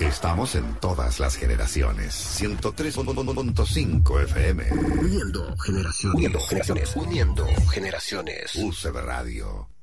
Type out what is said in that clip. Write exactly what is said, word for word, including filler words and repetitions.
Estamos en todas las generaciones. ciento tres punto cinco F M. Uniendo generaciones. Uniendo generaciones. Uniendo generaciones. U C B Radio.